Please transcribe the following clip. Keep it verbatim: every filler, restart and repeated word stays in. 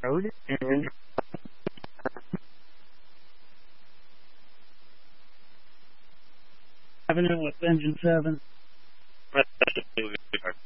Road and Avenue with Engine seven. That's the movie card.